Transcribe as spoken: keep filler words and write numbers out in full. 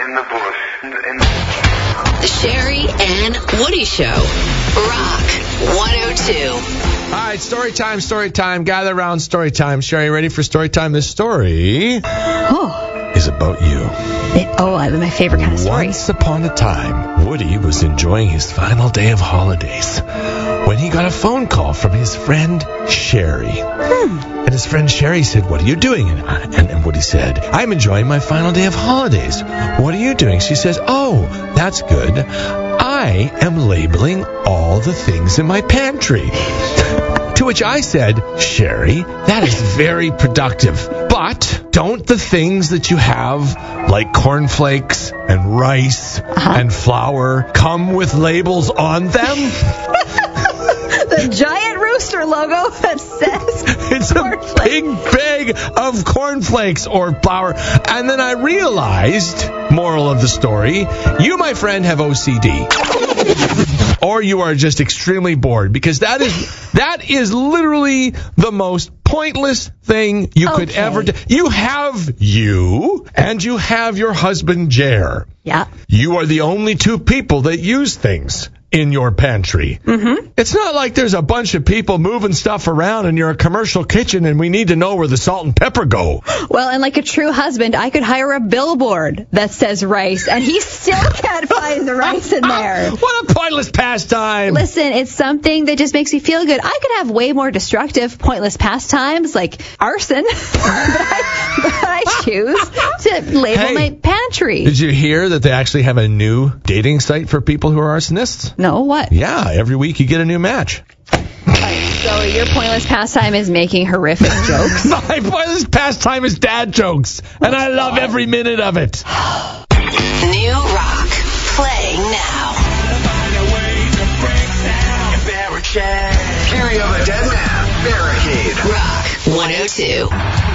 in the bush. In the, in the... The Sherry and Woody Show. Rock one oh two. All right, story time, story time. Gather around, story time. Sherry, ready for story time? This story Oh, is about you. it, oh, I my favorite kind of story. Once upon a time, Woody was enjoying his final day of holidays when he got a phone call from his friend Sherry. Hmm. And his friend Sherry said, "What are you doing?" And, and, and Woody said, "I'm enjoying my final day of holidays." "What are you doing?" She says, "Oh, that's good. I am labeling all the things in my pantry." To which I said, "Sherry, that is very productive. But don't the things that you have, like cornflakes and rice Uh-huh. and flour, come with labels on them?" The giant rooster logo that says It's a cornflakes. big bag of cornflakes or flour. And then I realized, moral of the story, you, my friend, have O C D. Or you are just extremely bored, because that is that is literally the most pointless thing you could Okay. ever do. You have you, and you have your husband, Jer. Yeah. You are the only two people that use things in your pantry. Mm-hmm. It's not like there's a bunch of people moving stuff around and you're a commercial kitchen and we need to know where the salt and pepper go. Well, and like a true husband, I could hire a billboard that says rice, and he still can't find the rice in there. What a pointless pastime. Listen, it's something that just makes me feel good. I could have way more destructive, pointless pastimes like arson, but, I, but I choose to label Hey, my pantry. Did you hear that they actually have a new dating site for people who are arsonists? No, what? Yeah, every week you get a new match. So your pointless pastime is making horrific jokes? My pointless pastime is dad jokes, and I love every minute of it. New rock. Playing now. Barricade. Carry of a dead man. Barricade. Rock one oh two.